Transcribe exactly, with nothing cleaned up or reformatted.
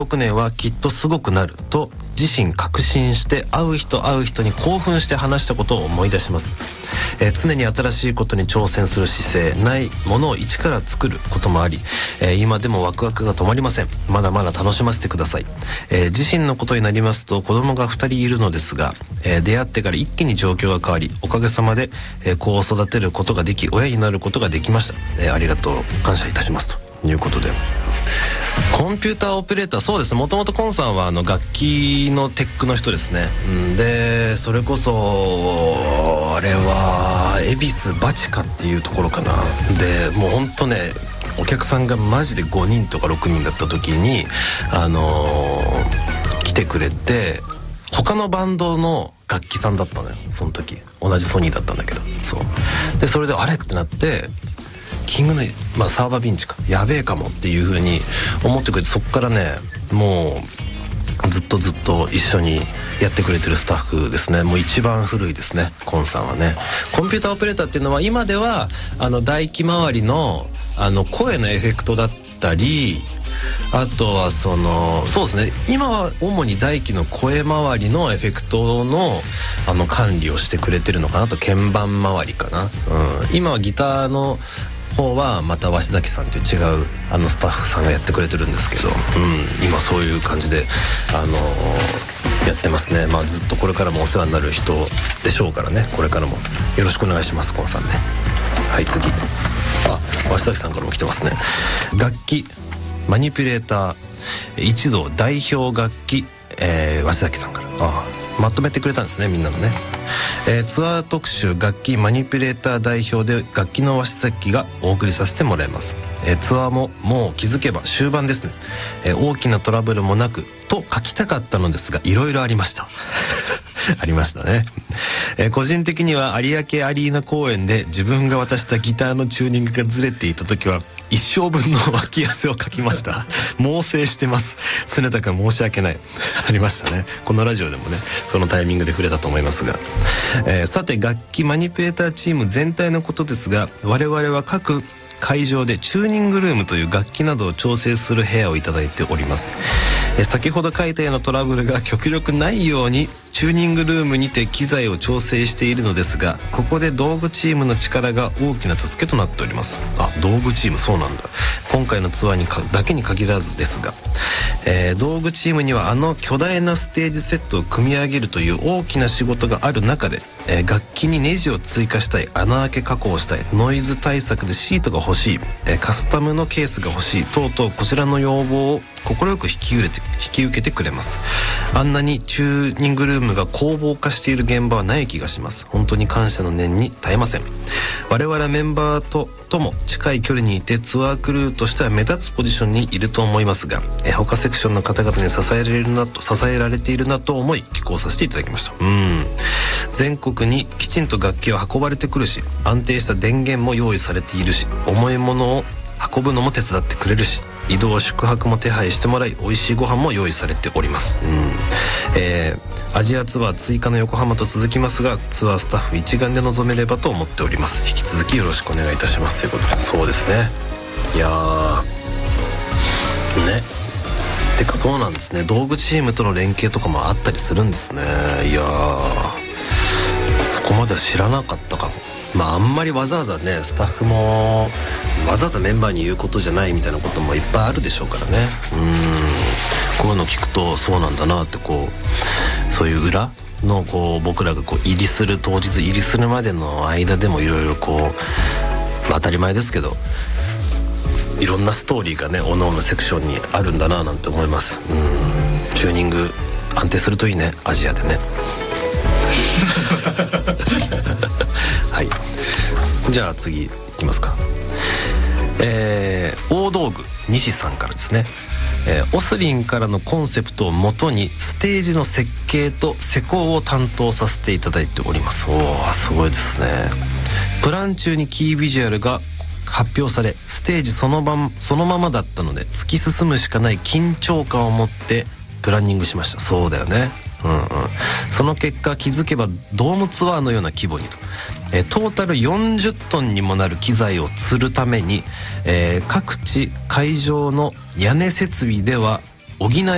ろくねんはきっとすごくなると自身確信して会う人会う人に興奮して話したことを思い出します、えー、常に新しいことに挑戦する姿勢、ないものを一から作ることもあり、えー、今でもワクワクが止まりません。まだまだ楽しませてください、えー、自身のことになりますと子供がふたりいるのですが、えー、出会ってから一気に状況が変わり、おかげさまで、えー、子を育てることができ親になることができました、えー、ありがとう感謝いたしますということで、コンピューターオペレーター、そうですね、もともとコンさんはあの楽器のテックの人ですね、うん、でそれこそあれは恵比寿バチカっていうところかな、でもうほんとねお客さんがマジでごにんとかろくにんだった時にあのー、来てくれて、他のバンドの楽器さんだったのよその時、同じソニーだったんだけど、そうでそれであれってなって、キングの、まあ、サーバービンチかやべえかもっていう風に思ってくれて、そっからねもうずっとずっと一緒にやってくれてるスタッフですね。もう一番古いですね、コンさんはね。コンピューターオペレーターっていうのは今ではあの唾液周りのあの声のエフェクトだったり、あとはそのそうですね、今は主に大輝の声周りのエフェクトのあの管理をしてくれてるのかなと、鍵盤周りかな、うん、今はギターの方はまた鷲崎さんという違うあのスタッフさんがやってくれてるんですけど、うん、今そういう感じであのー、やってますね。まあずっとこれからもお世話になる人でしょうからね、これからもよろしくお願いします、コンさんね。はい、次、あ、鷲崎さんからも来てますね。楽器マニピュレーター一同代表楽器、えー、鷲崎さんから、ああまとめてくれたんですね、みんなのね。えー、ツアー特集楽器マニピュレーター代表で楽器の鷲崎がお送りさせてもらいます、えー、ツアーももう気づけば終盤ですね、えー、大きなトラブルもなくと書きたかったのですがいろいろありましたありましたね、えー、個人的には有明アリーナ公演で自分が渡したギターのチューニングがずれていた時は一生分の脇汗をかきました猛省してます、常田君申し訳ないありましたね。このラジオでもねそのタイミングで触れたと思いますが、えー、さて楽器マニピュレーターチーム全体のことですが、我々は各会場でチューニングルームという楽器などを調整する部屋をいただいております。え先ほど書いたようなトラブルが極力ないようにチューニングルームにて機材を調整しているのですが、ここで道具チームの力が大きな助けとなっております。あ、道具チーム、そうなんだ。今回のツアーにかだけに限らずですが、えー、道具チームにはあの巨大なステージセットを組み上げるという大きな仕事がある中で、えー、楽器にネジを追加したい、穴開け加工したい、ノイズ対策でシートが欲しい、えー、カスタムのケースが欲しい等々、こちらの要望を快く引き受けて、引き受けてくれます。あんなにチューニングルームが攻防化している現場はない気がします。本当に感謝の念に絶えません。我々メンバーととも近い距離にいてツアークルーとしては目立つポジションにいると思いますが、え他セクションの方々に支えられるなと支えられているなと思い寄稿させていただきました。うん全国にきちんと楽器を運ばれてくるし、安定した電源も用意されているし、重いものを運ぶのも手伝ってくれるし、移動宿泊も手配してもらい、美味しいご飯も用意されております。うん、えー、アジアツアー追加の横浜と続きますが、ツアースタッフ一丸で臨めればと思っております。引き続きよろしくお願いいたしますということで、そうですね。いやーね、てかそうなんですね。道具チームとの連携とかもあったりするんですね。いやーそこまでは知らなかったかも。まああんまりわざわざねスタッフもわざわざメンバーに言うことじゃないみたいなこともいっぱいあるでしょうからね。うーんこういうの聞くとそうなんだなって、こうそういう裏のこう僕らがこう入りする当日入りするまでの間でもいろいろこう、まあ、当たり前ですけどいろんなストーリーがねおのおのセクションにあるんだななんて思います。うんチューニング安定するといいね、アジアでねはい、じゃあ次いきますか。えー、大道具西さんからですね、えー、オスリンからのコンセプトをもとにステージの設計と施工を担当させていただいております。おーすごいですね。プラン中にキービジュアルが発表され、ステージそのまま、そのままだったので突き進むしかない緊張感を持ってプランニングしました。そうだよね。うんうん、その結果気づけばドームツアーのような規模にと、えー、トータルよんじゅっトンにもなる機材を吊るために、えー、各地会場の屋根設備では補え